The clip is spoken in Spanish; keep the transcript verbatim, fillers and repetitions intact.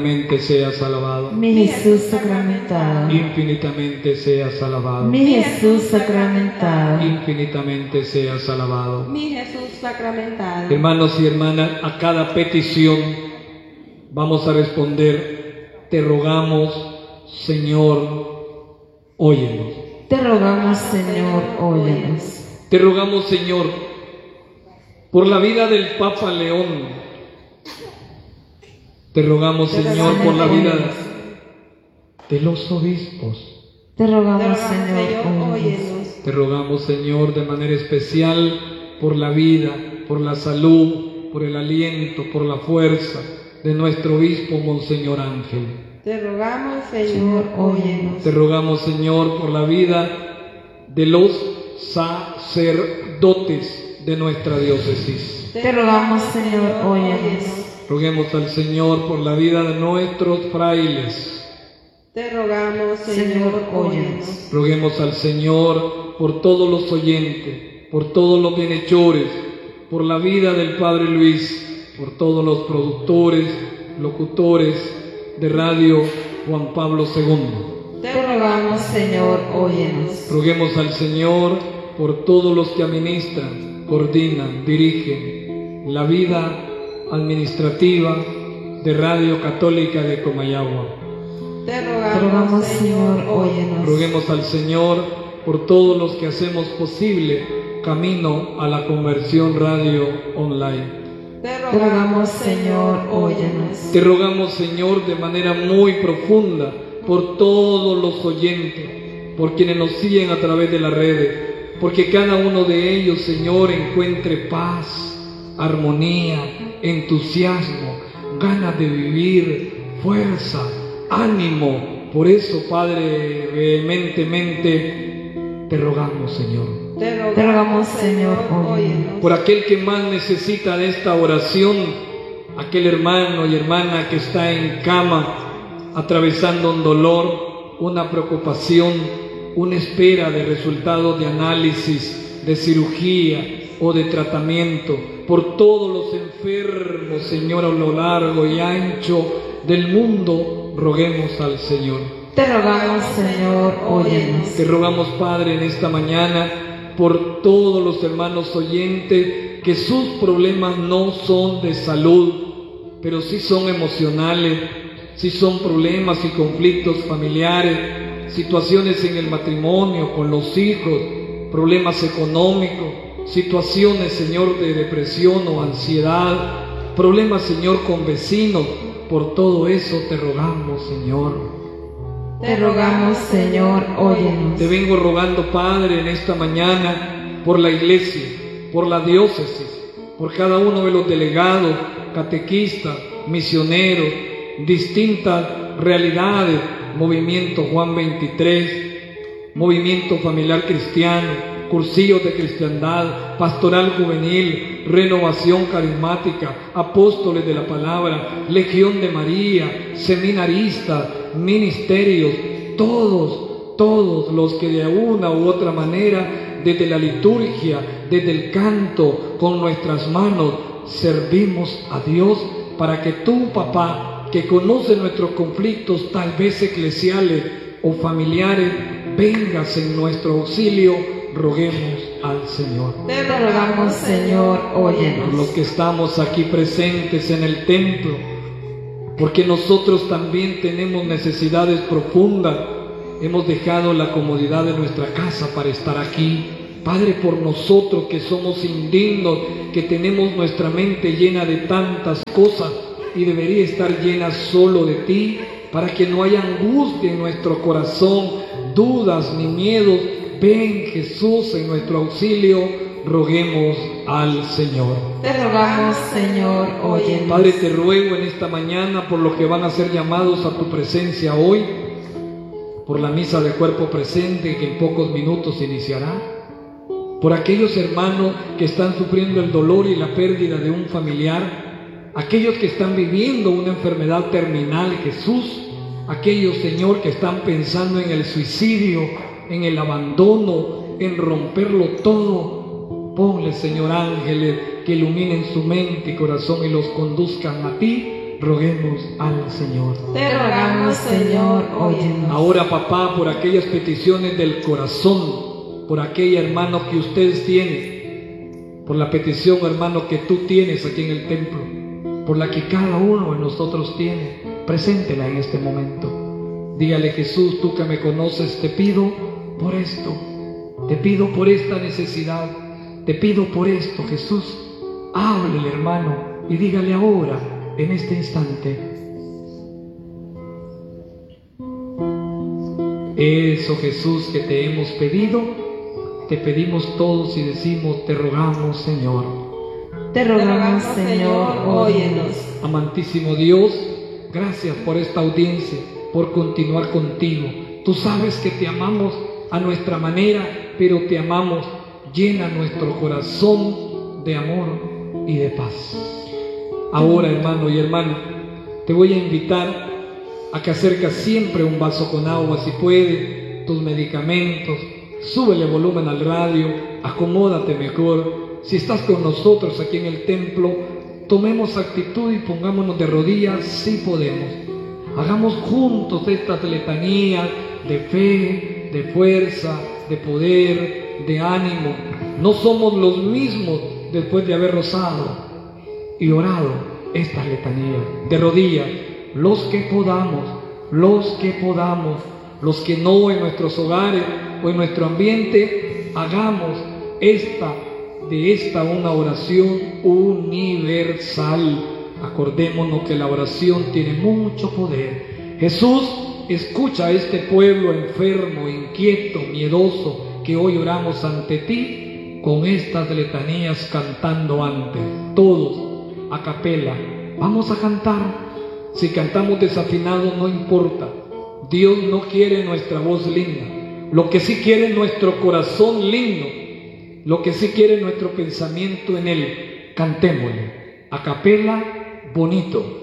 Infinitamente seas alabado. Mi Jesús sacramentado. Infinitamente seas alabado. Mi Jesús sacramentado. Infinitamente seas alabado. Mi Jesús sacramentado. Hermanos y hermanas, a cada petición vamos a responder: te rogamos, Señor, óyenos. Te rogamos, Señor, óyenos. Te rogamos, Señor, por la vida del Papa León. Te rogamos, Señor, por la vida de los obispos. Te rogamos, Señor, óyenos. Te rogamos, Señor, de manera especial por la vida, por la salud, por el aliento, por la fuerza de nuestro obispo, Monseñor Ángel. Te rogamos, Señor, óyenos. Te rogamos, Señor, por la vida de los sacerdotes de nuestra diócesis. Te rogamos, Señor, óyenos. Roguemos al Señor por la vida de nuestros frailes. Te rogamos, Señor, óyenos. Roguemos al Señor por todos los oyentes, por todos los bienhechores, por la vida del Padre Luis, por todos los productores, locutores de Radio Juan Pablo segundo. Te rogamos, Señor, óyenos. Roguemos al Señor por todos los que administran, coordinan, dirigen la vida administrativa de Radio Católica de Comayagua. Te rogamos, Te rogamos, Señor, óyenos. Roguemos al Señor por todos los que hacemos posible Camino a la Conversión Radio Online. Te Te rogamos, Señor, óyenos. Te rogamos, Señor, de manera muy profunda por todos los oyentes, por quienes nos siguen a través de las redes, porque cada uno de ellos, Señor, encuentre paz, armonía, entusiasmo, ganas de vivir, fuerza, ánimo. Por eso, Padre, vehementemente te rogamos, Señor. Te rogamos, Te rogamos, Señor, óyenos. Por aquel que más necesita de esta oración, aquel hermano y hermana que está en cama, atravesando un dolor, una preocupación, una espera de resultados de análisis, de cirugía o de tratamiento, por todos los enfermos, Señor, a lo largo y ancho del mundo, roguemos al Señor. Te rogamos, Señor, óyenos. Te rogamos, Padre, en esta mañana, por todos los hermanos oyentes, que sus problemas no son de salud, pero sí son emocionales, sí son problemas y conflictos familiares, situaciones en el matrimonio, con los hijos, problemas económicos, situaciones, Señor, de depresión o ansiedad, problemas, Señor, con vecinos. Por todo eso te rogamos, Señor. Te rogamos, Señor, óyenos. Te vengo rogando, Padre, en esta mañana por la iglesia, por la diócesis, por cada uno de los delegados, catequistas, misioneros, distintas realidades, Movimiento Juan veintitrés, Movimiento Familiar Cristiano, cursillos de cristiandad, pastoral juvenil, renovación carismática, apóstoles de la palabra, Legión de María, seminaristas, ministerios, todos, todos los que de una u otra manera, desde la liturgia, desde el canto, con nuestras manos, servimos a Dios para que tú, papá, que conoce nuestros conflictos, tal vez eclesiales o familiares, vengas en nuestro auxilio. Roguemos al Señor. Te rogamos, Señor, óyenos. Por los que estamos aquí presentes en el templo, porque nosotros también tenemos necesidades profundas. Hemos dejado la comodidad de nuestra casa para estar aquí. Padre, por nosotros que somos indignos, que tenemos nuestra mente llena de tantas cosas y debería estar llena solo de ti, para que no haya angustia en nuestro corazón, dudas ni miedos. Ven, Jesús, en nuestro auxilio, roguemos al Señor. Te rogamos, Señor, óyenos. Padre, te ruego en esta mañana por los que van a ser llamados a tu presencia hoy, por la misa de cuerpo presente que en pocos minutos iniciará, por aquellos hermanos que están sufriendo el dolor y la pérdida de un familiar, aquellos que están viviendo una enfermedad terminal, Jesús, aquellos, Señor, que están pensando en el suicidio, en el abandono, en romperlo todo. Ponle, Señor, ángeles que iluminen su mente y corazón y los conduzcan a ti roguemos al Señor. Te rogamos, Señor, óyenos. Ahora, papá, por aquellas peticiones del corazón, por aquella, hermano, que ustedes tienen, por la petición, hermano, que tú tienes aquí en el templo, por la que cada uno de nosotros tiene, preséntela en este momento. Dígale: Jesús, tú que me conoces, te pido por esto, te pido por esta necesidad, te pido por esto, Jesús. Háblele, hermano, y dígale ahora, en este instante. Eso, Jesús, que te hemos pedido, te pedimos todos y decimos: te rogamos, Señor. Te rogamos, Señor, óyenos. Amantísimo Dios, gracias por esta audiencia, por continuar contigo. Tú sabes que te amamos a nuestra manera, pero te amamos. Llena nuestro corazón de amor y de paz. Ahora, hermano y hermana, te voy a invitar a que acerques siempre un vaso con agua, si puede, tus medicamentos. Súbele volumen al radio, acomódate mejor. Si estás con nosotros aquí en el templo, tomemos actitud y pongámonos de rodillas si podemos. Hagamos juntos estas letanías de fe, de fuerza, de poder, de ánimo. No somos los mismos después de haber rozado y orado estas letanías. De rodillas, los que podamos, los que podamos, los que no en nuestros hogares o en nuestro ambiente, hagamos esta, de esta una oración universal. Acordémonos que la oración tiene mucho poder. Jesús, escucha a este pueblo enfermo, inquieto, miedoso, que hoy oramos ante ti con estas letanías cantando antes. Todos, a capela, vamos a cantar. Si cantamos desafinados no importa. Dios no quiere nuestra voz linda. Lo que sí quiere es nuestro corazón lindo. Lo que sí quiere es nuestro pensamiento en Él. Cantémosle a capela, bonito.